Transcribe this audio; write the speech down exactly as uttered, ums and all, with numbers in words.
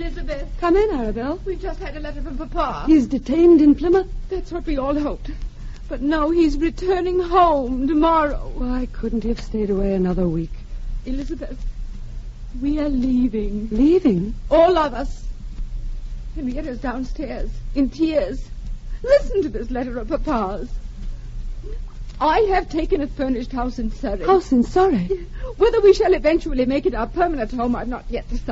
Elizabeth. Come in, Arabelle. We've just had a letter from Papa. He's detained in Plymouth? That's what we all hoped. But no, he's returning home tomorrow. Why couldn't he have stayed away another week? Elizabeth, we are leaving. Leaving? All of us. Henrietta's downstairs, in tears. Listen to this letter of Papa's. I have taken a furnished house in Surrey. House in Surrey? Whether we shall eventually make it our permanent home, I've not yet decided.